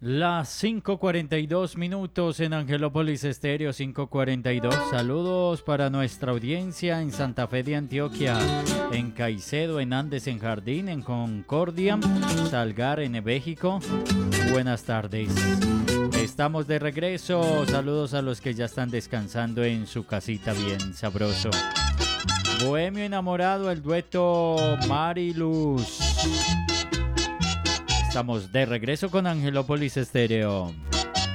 Las 5:42 en Angelópolis Estéreo 5:42. Saludos para nuestra audiencia en Santa Fe de Antioquia, en Caicedo, en Andes, en Jardín, en Concordia, Salgar, en México. Buenas tardes. Estamos de regreso. Saludos a los que ya están descansando en su casita bien sabroso. Bohemio Enamorado, el dueto Mariluz. Estamos de regreso con Angelópolis Estéreo.